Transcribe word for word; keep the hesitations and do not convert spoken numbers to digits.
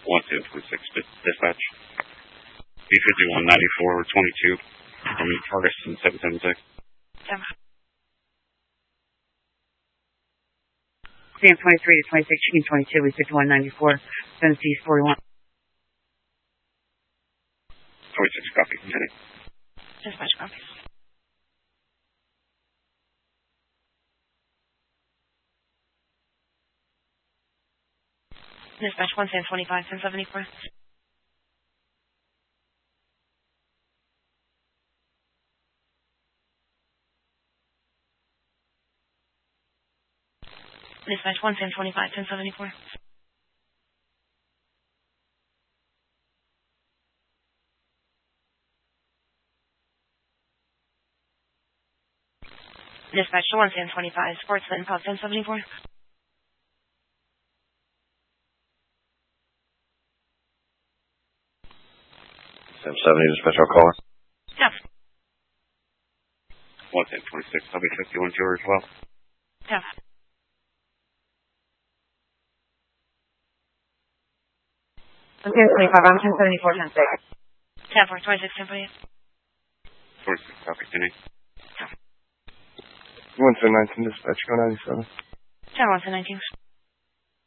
one ten twenty-six dispatch. B fifty-one ninety-four twenty-two from Ferguson seven seven six. Ten. Sam twenty-three to twenty-six, Chicken twenty-two, B fifty-one ninety-four, seven C's forty-one. twenty-six copy, continue. Dispatch copy. Dispatch one ten twenty-five, ten seventy-four. Dispatch one ten twenty-five, ten seventy-four. Dispatch to one ten twenty-five, Sportsman, Pub ten seventy-four. ten seventy, dispatch, I'll call her. Yep. one ten twenty-six, I'll be fifty-one two as well. Yep. one ten twenty-five, I'm ten seventy-four, ten six. ten four, twenty-six, ten forty-eight. twenty-six copy, continue. one ten nineteen, dispatch, go ninety-seven. ten one, ten nineteen.